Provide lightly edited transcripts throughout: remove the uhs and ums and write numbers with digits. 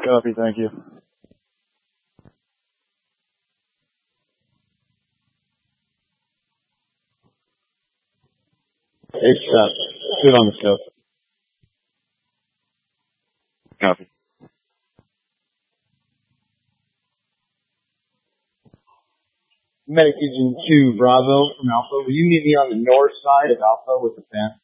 Copy, thank you. It's sit on the stove. Copy. Medic Agent 2 Bravo from Alpha. Will you meet me on the north side of Alpha with the fan?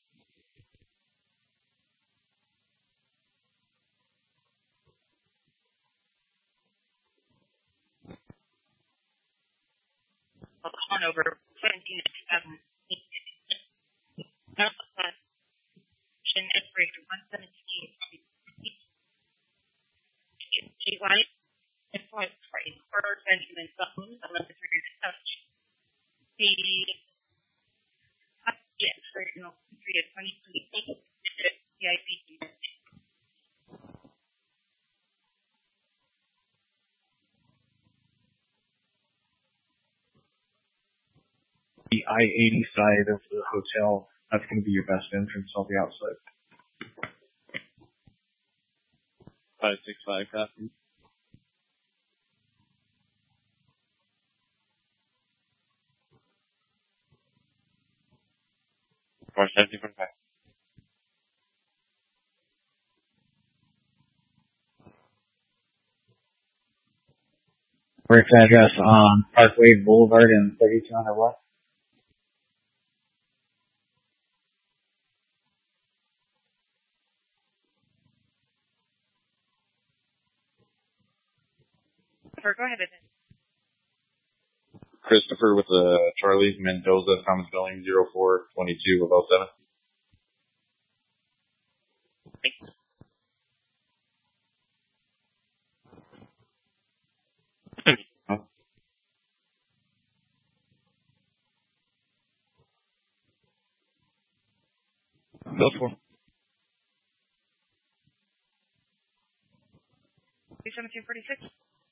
On over 17,000. Operator 117. Statewide. Sorry. For Benjamin Button, 11 degrees touch. The expert in 2020 CIP. The I-80 side of the hotel, that's going to be your best entrance on the outside. 565, copy. Or 70.5. Correct address on Parkway Boulevard and 3200 West. Go ahead. Christopher with Charlie Mendoza, Thomas Billing, 0422 of 07. Thanks. Go for it. 1746.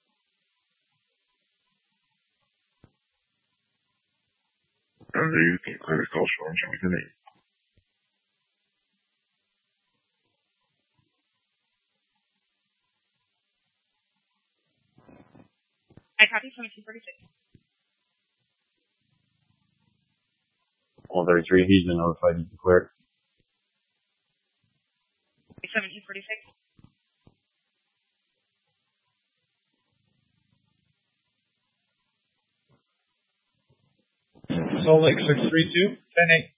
You can clear the call for him. Show me the name. I copy 1746. 133, he's been notified he's declared. 1746. Salt Lake 632, 10-8.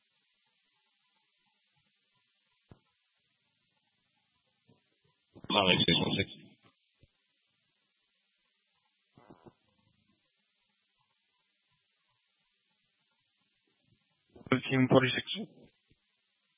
Salt Lake 616. 1546.